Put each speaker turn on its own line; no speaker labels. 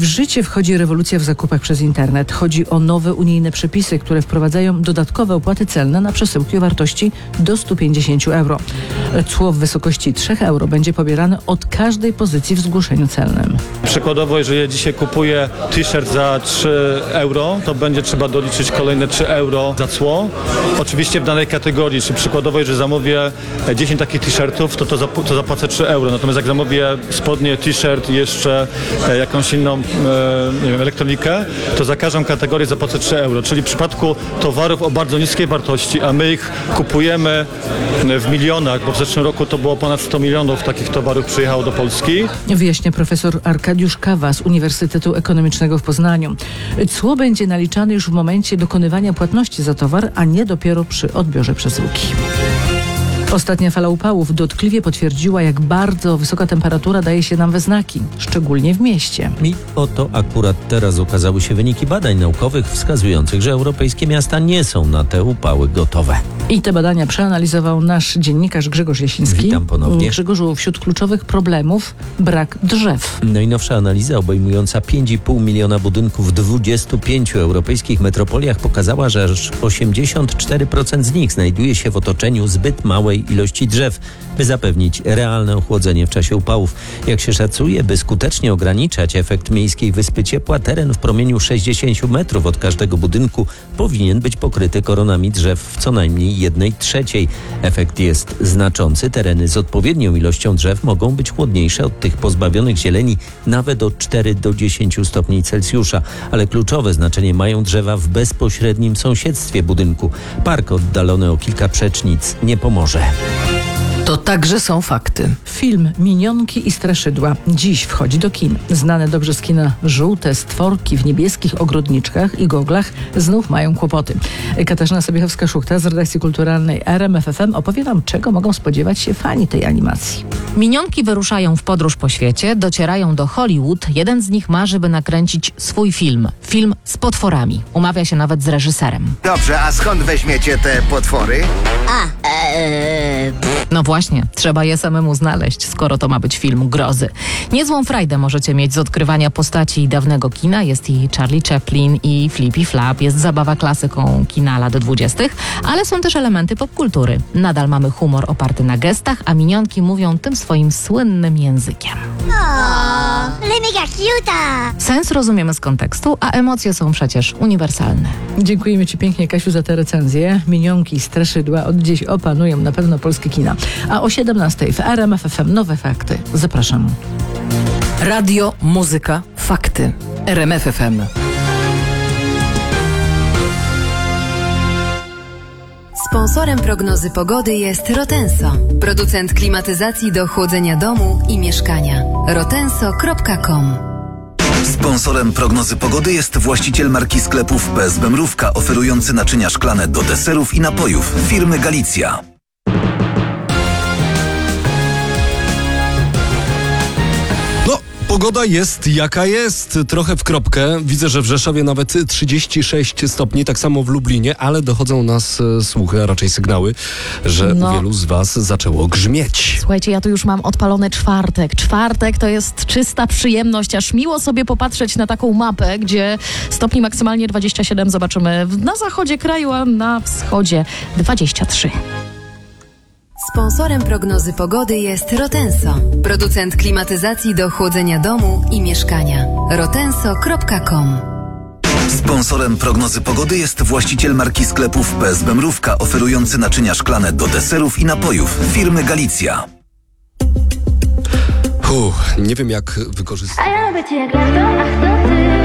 W życie wchodzi rewolucja w zakupach przez internet. Chodzi o nowe unijne przepisy, które wprowadzają dodatkowe opłaty celne na przesyłki o wartości do 150 euro. Cło w wysokości 3 euro będzie pobierane od każdej pozycji w zgłoszeniu celnym.
Przykładowo, jeżeli ja dzisiaj kupuję t-shirt za 3 euro, to będzie trzeba doliczyć kolejne 3 euro za cło. Oczywiście w danej kategorii, czy przykładowo, jeżeli zamówię 10 takich t-shirtów, to zapłacę 3 euro. Natomiast jak zamówię spodnie, t-shirt i jeszcze jakąś inną nie wiem, elektronikę, to za każdą kategorię zapłacę 3 euro. Czyli w przypadku towarów o bardzo niskiej wartości, a my ich kupujemy w milionach, bo w zeszłym roku to było ponad 100 milionów takich towarów przyjechało do Polski.
Wyjaśnia profesor Arkadiusz Kawa z Uniwersytetu Ekonomicznego w Poznaniu. Cło będzie naliczane już w momencie dokonywania płatności za towar, a nie dopiero przy odbiorze przesyłki. Ostatnia fala upałów dotkliwie potwierdziła, jak bardzo wysoka temperatura daje się nam we znaki, szczególnie w mieście.
I oto akurat teraz ukazały się wyniki badań naukowych wskazujących, że europejskie miasta nie są na te upały gotowe.
I te badania przeanalizował nasz dziennikarz Grzegorz Jasiński.
Witam ponownie.
Grzegorzu, wśród kluczowych problemów brak drzew.
Najnowsza analiza obejmująca 5,5 miliona budynków w 25 europejskich metropoliach pokazała, że aż 84% z nich znajduje się w otoczeniu zbyt małej ilości drzew, by zapewnić realne ochłodzenie w czasie upałów. Jak się szacuje, by skutecznie ograniczać efekt miejskiej wyspy ciepła, teren w promieniu 60 metrów od każdego budynku powinien być pokryty koronami drzew w co najmniej 1/3. Efekt jest znaczący. Tereny z odpowiednią ilością drzew mogą być chłodniejsze od tych pozbawionych zieleni nawet o 4 do 10 stopni Celsjusza. Ale kluczowe znaczenie mają drzewa w bezpośrednim sąsiedztwie budynku. Park oddalony o kilka przecznic nie pomoże.
To także są fakty.
Film Minionki i straszydła dziś wchodzi do kin. Znane dobrze z kina żółte stworki w niebieskich ogrodniczkach i goglach znów mają kłopoty. Katarzyna Sobiechowska-Szuchta z redakcji kulturalnej RMF FM opowie nam, czego mogą spodziewać się fani tej animacji.
Minionki wyruszają w podróż po świecie, docierają do Hollywood. Jeden z nich marzy, by nakręcić swój film. Film z potworami. Umawia się nawet z reżyserem.
Dobrze, a skąd weźmiecie te potwory?
No właśnie, trzeba je samemu znaleźć, skoro to ma być film grozy. Niezłą frajdę możecie mieć z odkrywania postaci dawnego kina. Jest i Charlie Chaplin, i Flippy Flap. Jest zabawa klasyką kina lat 20., ale są też elementy popkultury. Nadal mamy humor oparty na gestach, a minionki mówią tym swoim słynnym językiem. Sens rozumiemy z kontekstu, a emocje są przecież uniwersalne.
Dziękujemy Ci pięknie, Kasiu, za tę recenzję. Minionki i straszydła od dziś opanują na pewno polskie kina. A o 17:00 w RMF FM nowe fakty. Zapraszam.
Radio, muzyka, fakty. RMF FM.
Sponsorem prognozy pogody jest Rotenso, producent klimatyzacji do chłodzenia domu i mieszkania. rotenso.com.
Sponsorem prognozy pogody jest właściciel marki sklepów PSB Mrówka, oferujący naczynia szklane do deserów i napojów firmy Galicja.
Pogoda jest jaka jest, trochę w kropkę. Widzę, że w Rzeszowie nawet 36 stopni, tak samo w Lublinie, ale dochodzą nas słuchy, a raczej sygnały, że u wielu z Was zaczęło grzmieć.
Słuchajcie, ja tu już mam odpalony czwartek. Czwartek to jest czysta przyjemność, aż miło sobie popatrzeć na taką mapę, gdzie stopni maksymalnie 27 zobaczymy na zachodzie kraju, a na wschodzie 23.
Sponsorem prognozy pogody jest Rotenso, producent klimatyzacji do chłodzenia domu i mieszkania. rotenso.com.
Sponsorem prognozy pogody jest właściciel marki sklepów PSB Mrówka, oferujący naczynia szklane do deserów i napojów firmy Galicja.
Nie wiem jak wykorzystać.
A ja lubię cię jak lato, ach to ty.